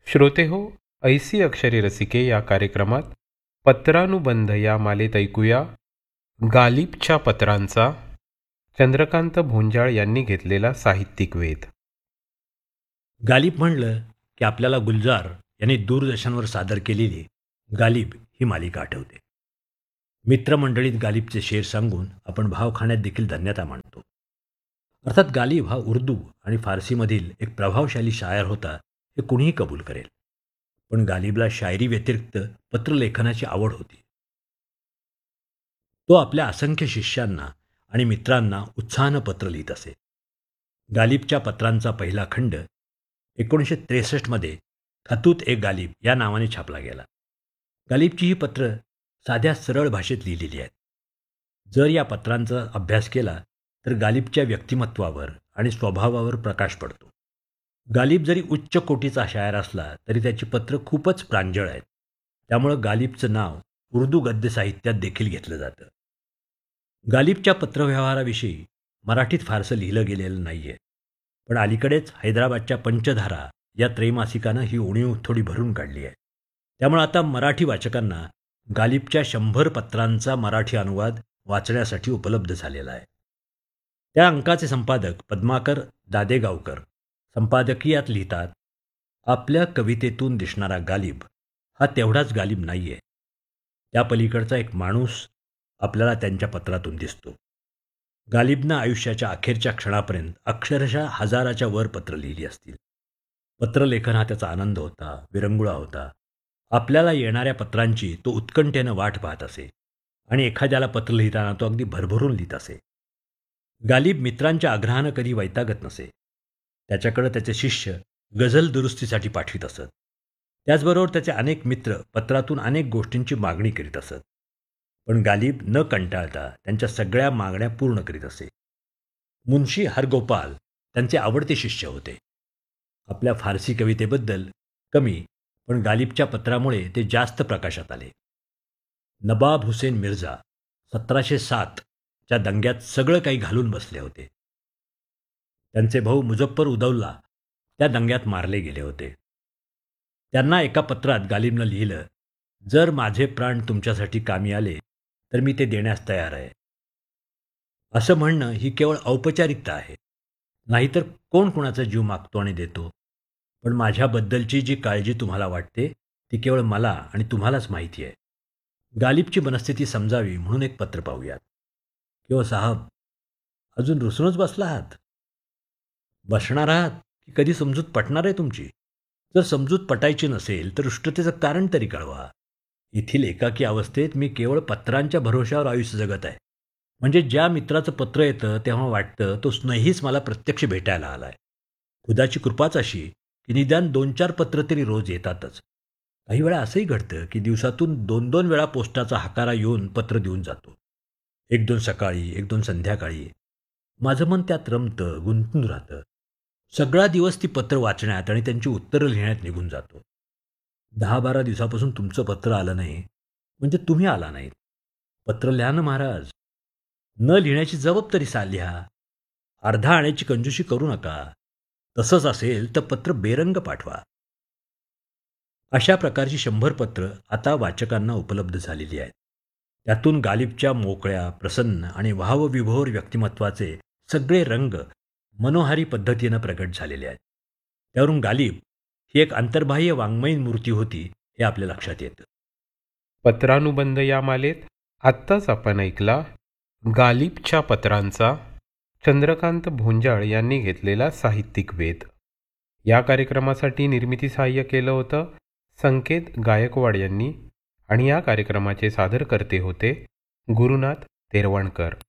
श्रोते हो, ऐसी अक्षरे रसिके या कार्यक्रमात पत्रानुबंध या मालेत ऐकूया गालिबच्या पत्रांचा चंद्रकांत भोंजाळ यांनी घेतलेला साहित्यिक वेध. गालिब म्हणलं की आपल्याला गुलजार यांनी दूरदर्शनवर सादर केलेली गालिब ही मालिका आठवते. मित्रमंडळीत गालिबचे शेर सांगून आपण भावखाण्यात देखील धन्यता मानतो. अर्थात गालिब हा उर्दू आणि फारसीमधील एक प्रभावशाली शायर होता हे कुणीही कबूल करेल. पण गालिबला शायरी व्यतिरिक्त पत्रलेखनाची आवड होती. तो आपल्या असंख्य शिष्यांना आणि मित्रांना उत्साहानं पत्र लिहित असे. गालिबच्या पत्रांचा पहिला खंड 1963 खतूत ए गालिब या नावाने छापला गेला. गालिबची ही पत्र साध्या सरळ भाषेत लिहिलेली आहेत. जर या पत्रांचा अभ्यास केला तर गालिबच्या व्यक्तिमत्वावर आणि स्वभावावर प्रकाश पडतो. गालिब जरी उच्च कोटीचा शायर असला तरी त्याची पत्र खूपच प्रांजळ आहेत. त्यामुळं गालिबचं नाव उर्दू गद्य साहित्यात देखील घेतलं जातं. गालिबच्या पत्रव्यवहाराविषयी मराठीत फारसं लिहिलं गेलेलं नाही आहे. पण अलीकडेच हैदराबादच्या पंचधारा या त्रैमासिकानं ही उणीव थोडी भरून काढली आहे. त्यामुळे आता मराठी वाचकांना गालिबच्या 100 पत्रांचा मराठी अनुवाद वाचण्यासाठी उपलब्ध झालेला आहे. त्या अंकाचे संपादक पद्माकर दादेगावकर संपादकीयात लिहितात, आपल्या कवितेतून दिसणारा गालिब हा तेवढाच गालिब नाही आहे. त्या पलीकडचा एक माणूस आपल्याला त्यांच्या पत्रातून दिसतो. गालिबनं आयुष्याच्या अखेरच्या क्षणापर्यंत अक्षरशः 1000च्या वर पत्र लिहिली असतील. पत्रलेखन हा त्याचा आनंद होता, विरंगुळा होता. आपल्याला येणाऱ्या पत्रांची तो उत्कंठेनं वाट पाहत असे आणि एखाद्याला पत्र लिहिताना तो अगदी भरभरून लिहित असे. गालिब मित्रांच्या आग्रहानं कधी वैतागत नसे. त्याच्याकडं त्याचे शिष्य गझल दुरुस्तीसाठी पाठवित असत. त्याचबरोबर त्याचे अनेक मित्र पत्रातून अनेक गोष्टींची मागणी करीत असत. पण गालिब न कंटाळता त्यांच्या सगळ्या मागण्या पूर्ण करीत असे. मुन्शी हरगोपाल त्यांचे आवडते शिष्य होते. आपल्या फारसी कवितेबद्दल कमी पण गालिबच्या पत्रामुळे ते जास्त प्रकाशात आले. नवाब हुसेन मिर्झा 1707च्या दंग्यात सगळं काही घालून बसले होते. त्यांचे भाऊ मुझफ्फर उदौला त्या दंग्यात मारले गेले होते. त्यांना एका पत्रात गालिबनं लिहिलं, जर माझे प्राण तुमच्यासाठी कामी आले तर मी ते देण्यास तयार आहे. असं म्हणणं ही केवळ औपचारिकता आहे. नाहीतर कोण कुणाचा जीव मागतो आणि देतो. पण माझ्याबद्दलची जी काळजी तुम्हाला वाटते ती केवळ मला आणि तुम्हालाच माहिती आहे. गालिबची मनस्थिती समजावी म्हणून एक पत्र पाहूयात. किंवा साहब, अजून रुसूनच बसला आहात? बसणार आहात की कधी समजूत पटणार आहे तुमची? जर समजूत पटायची नसेल तर उष्टतेचं कारण तरी कळवा. येथील एकाकी अवस्थेत मी केवळ पत्रांच्या भरोश्यावर आयुष्य जगत आहे. म्हणजे ज्या मित्राचं पत्र येतं तेव्हा वाटतं तो स्नेहीच मला प्रत्यक्ष भेटायला आला आहे. खुदाची कृपाच अशी की निदान 2-4 पत्र तरी रोज येतातच. काही वेळा असंही घडतं की दिवसातून 2-2 वेळा पोस्टाचा हाकारा येऊन पत्र देऊन जातो. 1-2 सकाळी, 1-2 संध्याकाळी. माझं मन त्यात रमतं, गुंतून राहतं. सगळा दिवस ती पत्र वाचण्यात आणि त्यांची उत्तरं लिहिण्यात निघून जातो. 10-12 दिवसापासून तुमचं पत्र आलं नाही म्हणजे तुम्ही आला नाहीत. पत्र लिहा ना महाराज. न लिहिण्याची जबाबदारी लिहा. अर्धा आण्याची कंजूशी करू नका. तसंच असेल तर पत्र बेरंग पाठवा. अशा प्रकारची 100 पत्र आता वाचकांना उपलब्ध झालेली आहेत. त्यातून गालिबच्या मोकळ्या, प्रसन्न आणि वाहवविभोर व्यक्तिमत्वाचे सगळे रंग मनोहारी पद्धतीनं प्रगट झालेले आहेत. त्यावरून गालिब ही एक अंतर्बाह्य वाङ्मयीन मूर्ती होती हे आपल्या लक्षात येतं. पत्रानुबंध या मालेत आत्ताच आपण ऐकला गालिबच्या पत्रांचा चंद्रकांत भोंजाळ यांनी घेतलेला साहित्यिक वेध. या कार्यक्रमासाठी निर्मिती सहाय्य केलं होतं संकेत गायकवाड यांनी आणि या कार्यक्रमाचे सादरकर्ते होते गुरुनाथ तेरवणकर.